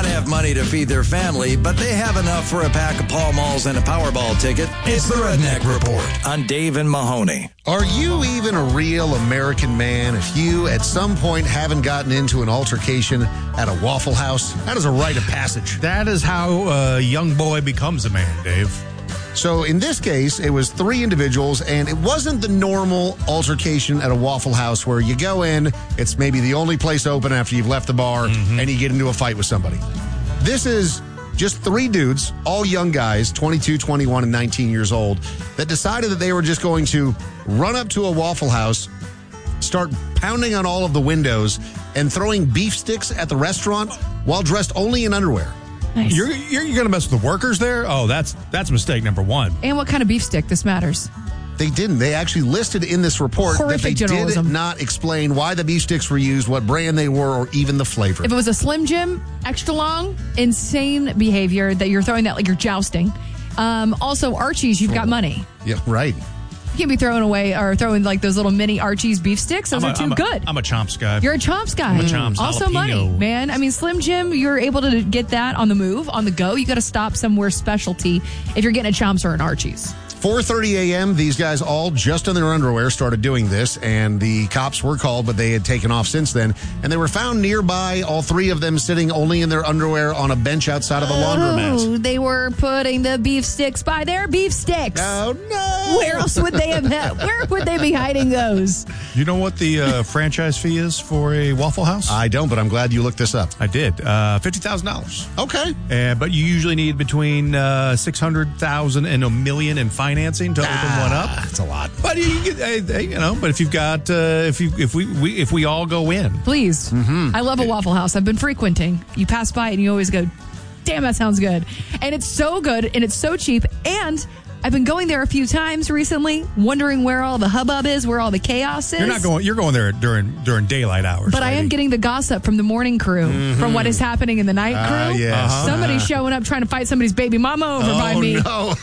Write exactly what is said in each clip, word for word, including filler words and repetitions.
not have money to feed their family, but they have enough for a pack of Pall Malls and a Powerball ticket. It's the Redneck Report on Dave and Mahoney. Are you even a real American man if you, at some point, haven't gotten into an altercation at a Waffle House? That is a rite of passage. That is how a young boy becomes a man, Dave. So in this case, it was three individuals, and it wasn't the normal altercation at a Waffle House where you go in, it's maybe the only place open after you've left the bar, mm-hmm. and you get into a fight with somebody. This is just three dudes, all young guys, twenty-two, twenty-one, and nineteen years old, that decided that they were just going to run up to a Waffle House, start pounding on all of the windows, and throwing beef sticks at the restaurant while dressed only in underwear. Nice. You're you're, you're going to mess with the workers there? Oh, that's that's mistake number one. And what kind of beef stick? This matters. They didn't. They actually listed in this report Horrific that they journalism. did not explain why the beef sticks were used, what brand they were, or even the flavor. If it was a Slim Jim, extra long, insane behavior that you're throwing that like you're jousting. Um, also, Archie's, you've got money. Yeah, right. You can't be throwing away or throwing like those little mini Archie's beef sticks. Those I'm are a, too I'm a, good. I'm a Chomps guy. You're a Chomps guy. I'm a Chomps. Also jalapeno. money, man. I mean, Slim Jim, you're able to get that on the move, on the go. You got to stop somewhere specialty if you're getting a Chomps or an Archie's. four thirty a.m., these guys all just in their underwear started doing this, and the cops were called, but they had taken off since then. And they were found nearby, all three of them sitting only in their underwear on a bench outside of a laundromat. Oh, they were putting the beef sticks by their beef sticks. Oh, no. Where else would they have had? Where would they be hiding those? You know what the uh, franchise fee is for a Waffle House? I don't, but I'm glad you looked this up. I did. Uh, fifty thousand dollars. Okay. Uh, but you usually need between uh, six hundred thousand dollars and a million in financing to open Ah, one up. That's a lot. But you, get, uh, you know, but if you've got, uh, if you, if we, we, if we all go in, Please. Mm-hmm. I love a Waffle House. I've been frequenting. You pass by it and you always go, damn, that sounds good. And it's so good and it's so cheap. And I've been going there a few times recently, wondering where all the hubbub is, where all the chaos is. you're not going. You're going there during during daylight hours. But I am lady. getting the gossip from the morning crew, Mm-hmm. from what is happening in the night Ah, crew. yes. Uh-huh. Somebody's showing up trying to fight somebody's baby mama over Oh, by me. no.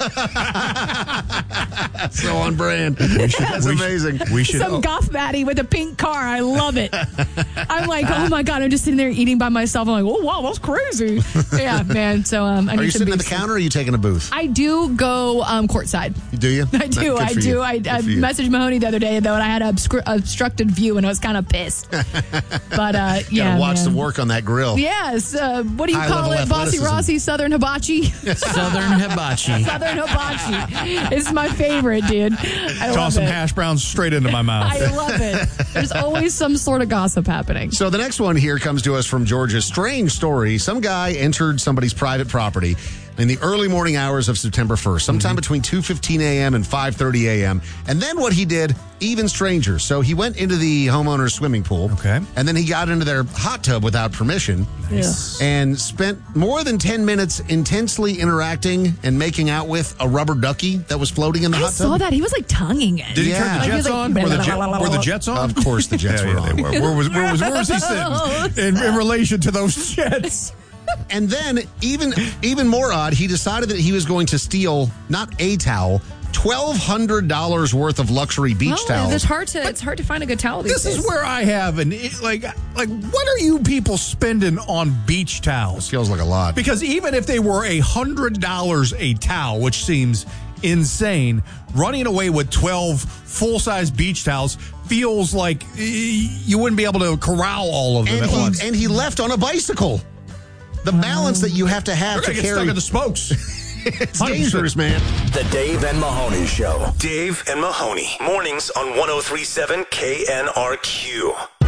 So on brand. That's we amazing. Should, we should. Some oh, goth baddie with a pink car. I love it. I'm like, oh my God, I'm just sitting there eating by myself. I'm like, oh, wow, that's crazy. Yeah, man. So um, I Are need you some sitting at the beef. counter or are you taking a booth? I do go um, courtside. Do you? I do. Good I for do. you. I, Good I for you. messaged Mahoney the other day, though, and I had an obstru- obstructed view, and I was kind of pissed. But, uh, yeah, Gotta watch man. the work on that grill. Yes. Uh, what do you call High-level it? Bossy athleticism. Rossi, Southern Hibachi? Southern Hibachi. Southern Hibachi. It's my favorite, dude. I love toss some it. hash browns straight into my mouth. I love it. There's always some sort of gossip happening. So the next one here comes to us from Georgia. Strange story. Some guy entered somebody's private property in the early morning hours of September first, sometime mm-hmm. between two fifteen a.m. and five thirty a.m. And then what he did, even stranger. So he went into the homeowner's swimming pool. Okay. And then he got into their hot tub without permission. Nice. And spent more than ten minutes intensely interacting and making out with a rubber ducky that was floating in the I hot saw tub. that. He was like tonguing it. Did he Yeah. turn the Like, he jets was like, on? Were the, jet, were the jets on? Of course the jets yeah, were yeah, on. they were. Where was, where was, where was he sitting in, in relation to those jets? And then, even even more odd, he decided that he was going to steal not a towel, twelve hundred dollars worth of luxury beach Well, towels. it's hard to it's hard to find a good towel these This days. is where I have an like like what are you people spending on beach towels? Feels like a lot. Because even if they were a hundred dollars a towel, which seems insane, running away with twelve full size beach towels feels like you wouldn't be able to corral all of them and at he, once. and he left on a bicycle. The balance that you have to have You're to gonna get carry. stuck in the spokes. It's dangerous, man. The Dave and Mahoney Show. Dave and Mahoney. Mornings on one oh three point seven K N R Q.